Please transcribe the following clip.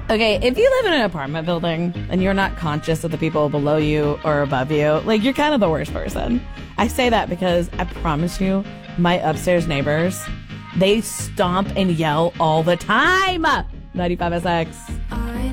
Okay, if you live in an apartment building and you're not conscious of the people below you or above you, like, you're kind of the worst person. I say that because I promise you, my upstairs neighbors, they stomp and yell all the time. 95SX.